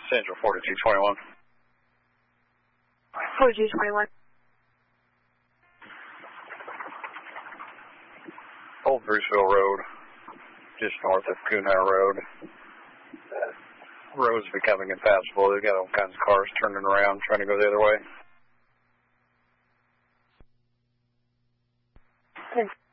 Central 4221. 4221. Old Bruceville Road, just north of Coonhour Road. Road's becoming impassable. They've got all kinds of cars turning around, trying to go the other way. Thanks.